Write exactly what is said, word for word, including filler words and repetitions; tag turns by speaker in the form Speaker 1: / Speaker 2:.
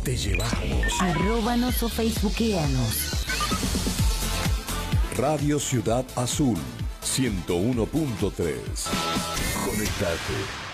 Speaker 1: Te llevamos.
Speaker 2: Arróbanos o facebookeanos.
Speaker 1: Radio Ciudad Azul, ciento uno punto tres. Conectate.